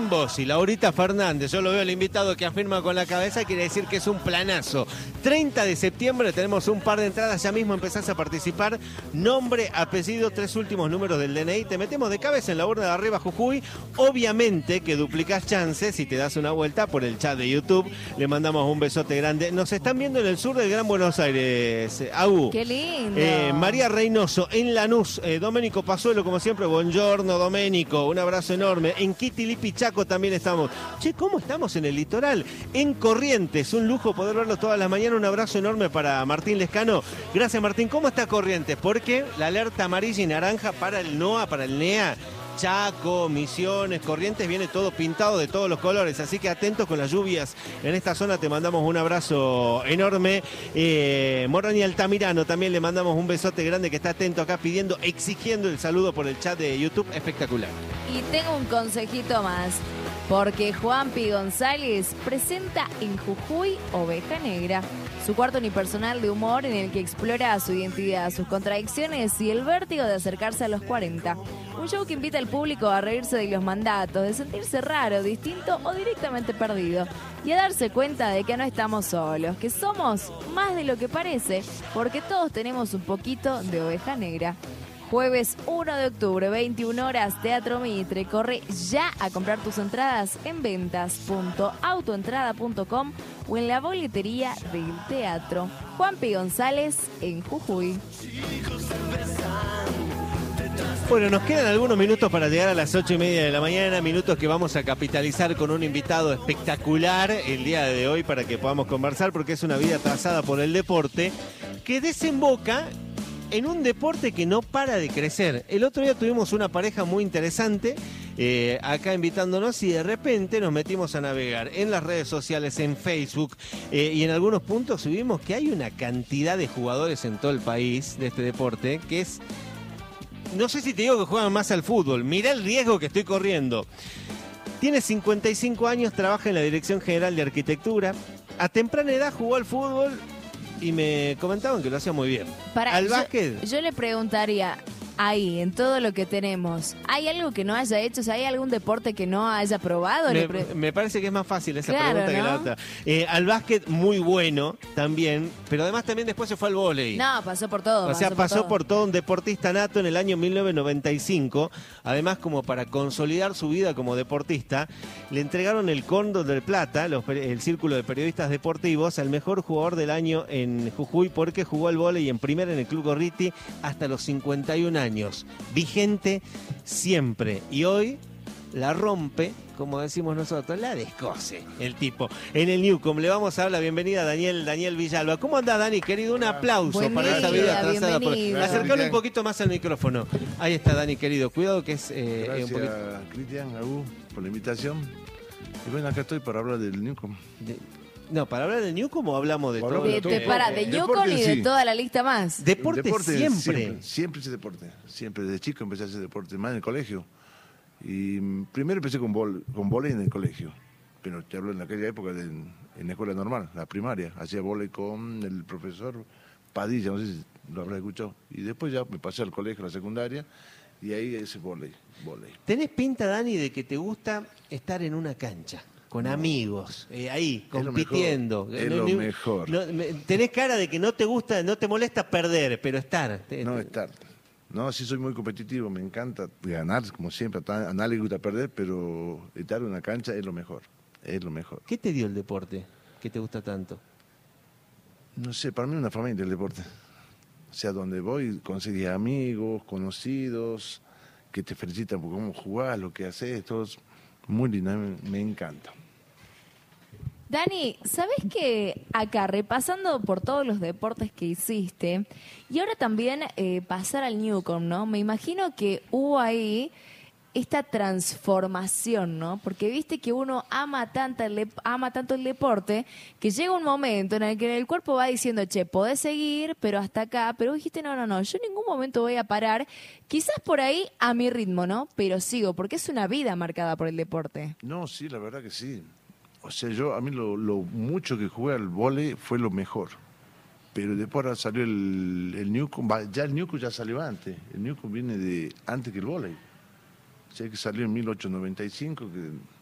Bossi, Laurita Fernández, yo lo veo el invitado que afirma con la cabeza, quiere decir que es un planazo. 30 de septiembre tenemos un par de entradas, ya mismo empezás a participar. Nombre, apellido, 3 últimos números del DNI, te metemos de cabeza en la urna de arriba, Jujuy. Obviamente que duplicás chances si te das una vuelta por el chat de YouTube. Le mandamos un besote grande. Nos están viendo en el sur del Gran Buenos Aires, Agu. ¡Qué lindo! María Reynoso, en Lanús, Doménico Pazuelo, como siempre, buongiorno Doménico, un abrazo enorme. En Quitilipi, Chaco también estamos. Che, ¿cómo estamos en el litoral? En Corrientes, un lujo poder verlo todas las mañanas. Un abrazo enorme para Martín Lescano. Gracias, Martín. ¿Cómo está Corrientes? Porque la alerta amarilla y naranja para el NOA, para el NEA, Chaco, Misiones, Corrientes, viene todo pintado de todos los colores, así que atentos con las lluvias en esta zona, te mandamos un abrazo enorme. Morón y Altamirano también le mandamos un besote grande, que está atento acá pidiendo, exigiendo el saludo por el chat de YouTube, espectacular. Y tengo un consejito más, porque Juanpi González presenta en Jujuy Oveja Negra, su cuarto unipersonal de humor en el que explora su identidad, sus contradicciones y el vértigo de acercarse a los 40. Un show que invita al público a reírse de los mandatos, de sentirse raro, distinto o directamente perdido. Y a darse cuenta de que no estamos solos, que somos más de lo que parece, porque todos tenemos un poquito de oveja negra. Jueves 1 de octubre, 21 horas, Teatro Mitre. Corre ya a comprar tus entradas en ventas.autoentrada.com o en la boletería del teatro. Juanpi González en Jujuy. Bueno, nos quedan algunos minutos para llegar a las 8:30 de la mañana, minutos que vamos a capitalizar con un invitado espectacular el día de hoy para que podamos conversar, porque es una vida trazada por el deporte que desemboca en un deporte que no para de crecer. El otro día tuvimos una pareja muy interesante acá invitándonos y de repente nos metimos a navegar en las redes sociales, en Facebook, y en algunos puntos subimos que hay una cantidad de jugadores en todo el país de este deporte que es... No sé si te digo que juegan más al fútbol. Mirá el riesgo que estoy corriendo. Tiene 55 años, trabaja en la Dirección General de Arquitectura. A temprana edad jugó al fútbol y me comentaban que lo hacía muy bien. Al básquet. Yo le preguntaría, ahí, en todo lo que tenemos, ¿hay algo que no haya hecho? O sea, ¿hay algún deporte que no haya probado? Me parece que es más fácil esa Claro, pregunta, ¿no?, que la otra. Al básquet muy bueno también, pero además también después se fue al vóley. No, pasó por todo. O sea, pasó por todo, un deportista nato en el año 1995. Además, como para consolidar su vida como deportista, le entregaron el Cóndor de Plata, el Círculo de Periodistas Deportivos, al mejor jugador del año en Jujuy, porque jugó al vóley en primera en el Club Gorriti hasta los 51 años. Vigente siempre. Y hoy la rompe, como decimos nosotros, la descose el tipo. En el Newcom le vamos a dar la bienvenida a Daniel Villalba. ¿Cómo andás, Dani, querido? Un aplauso para esa vida trazada. Acercale un poquito más al micrófono. Ahí está, Dani, querido. Cuidado que es gracias, un poquito... Cristian, Agu, por la invitación. Y bueno, acá estoy para hablar del Newcom. No, para hablar del Newcom o hablamos de todo. De Newcom y de toda la lista más. Deporte siempre. Siempre hice deporte. Siempre, desde chico empecé a hacer deporte, más en el colegio. Y primero empecé con vóley en el colegio. Pero te hablo en aquella época, en la escuela normal, la primaria. Hacía vóley con el profesor Padilla, no sé si lo habrás escuchado. Y después ya me pasé al colegio, a la secundaria, y ahí ese vóley. ¿Tenés pinta, Dani, de que te gusta estar en una cancha? Con amigos, ahí, compitiendo. Es lo mejor. Tenés cara de que no te gusta, no te molesta perder, pero estar. No, estar. No, sí soy muy competitivo, me encanta ganar, como siempre. A nadie le gusta perder, pero estar en una cancha es lo mejor. Es lo mejor. ¿Qué te dio el deporte que te gusta tanto? No sé, para mí es una familia el deporte. O sea, donde voy, conseguí amigos, conocidos, que te felicitan por cómo jugás, lo que haces, todo es muy lindo, me encanta. Dani, ¿sabés que acá, repasando por todos los deportes que hiciste, y ahora también pasar al Newcom, ¿no? Me imagino que hubo ahí esta transformación, ¿no? Porque viste que uno ama tanto el deporte que llega un momento en el que el cuerpo va diciendo, che, podés seguir, pero hasta acá. Pero vos dijiste, no, yo en ningún momento voy a parar. Quizás por ahí a mi ritmo, ¿no? Pero sigo, porque es una vida marcada por el deporte. No, sí, la verdad que sí. O sea, a mí lo mucho que jugué al vóley fue lo mejor. Pero después ahora salió el Newcom, ya el Newcom ya salió antes. El Newcom viene antes que el vóley. O sea, que salió en 1895, que